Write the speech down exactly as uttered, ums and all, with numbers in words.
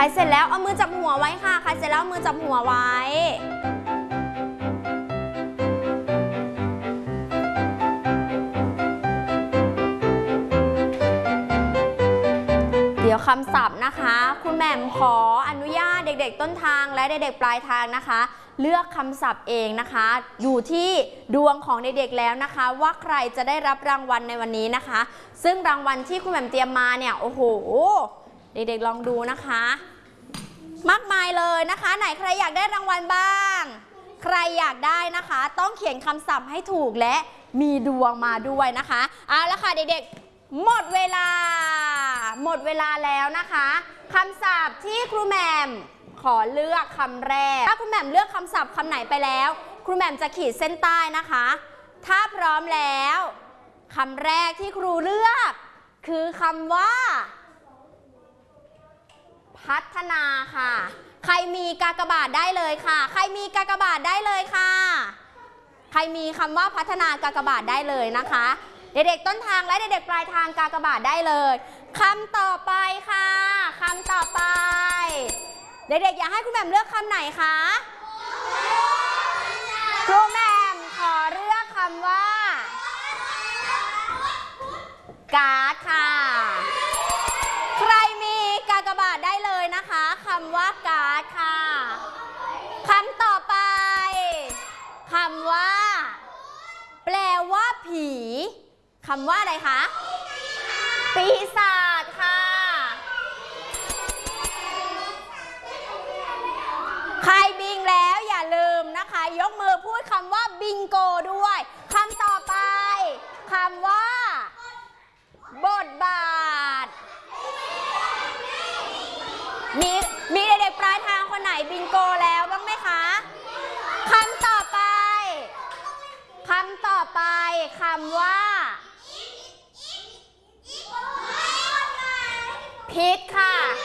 เสร็จแล้วเอามือจับหัวไว้ค่ะใครเสร็จแล้วมือจับหัวไว้เดี๋ยวคำศัพท์นะคะคุณแหม่มขออนุญาตเด็กๆต้นทางและเด็กๆปลายทางนะคะเลือกคำศัพท์เองนะคะอยู่ที่ดวงของเด็กๆแล้วนะคะว่าใครจะได้รับรางวัลในวันนี้นะคะซึ่งรางวัลที่คุณแหม่มเตรียมมาเนี่ยโอ้โหเด็กๆลองดูนะคะมากมายเลยนะคะไหนใครอยากได้รางวัลบ้างใครอยากได้นะคะต้องเขียนคำศัพท์ให้ถูกและมีดวงมาด้วยนะคะเอาละค่ะเด็กๆหมดเวลาหมดเวลาแล้วนะคะคำศัพท์ที่ครูแหม่มขอเลือกคำแรกถ้าครูแหม่มเลือกคำศัพท์คำไหนไปแล้วครูแหม่มจะขีดเส้นใต้นะคะถ้าพร้อมแล้วคำแรกที่ครูเลือกคือคำว่าพัฒนาค่ะใครมีกากบาทได้เลยค่ะใครมีกากบาทได้เลยค่ะใครมีคำว่าพัฒนากากบาทได้เลยนะคะเด็กๆต้นทางและเด็กๆปลายทางกากบาทได้เลยคำต่อไปค่ะคำต่อไปเด็กๆอยากให้คุณแหม่มเลือกคำไหนคะครูแหม่มขอเลือกคำว่าการ์ดค่ะใครมีกากบาทได้เลยนะคะคำว่าการ์ดค่ะคำต่อไปคำว่าแปลว่าผีคำว่าอะไรคะปีศาจค่ะใครบิงแล้วอย่าลืมนะคะยกมือพูดคำว่าบิงโกด้วยคำต่อไปคำว่าบทบาทมีมีเด็กๆปลายทางคนไหนบิงโกแล้วบ้างไหมคะคำต่อไปคำต่อไปคำว่าพิษค่ะ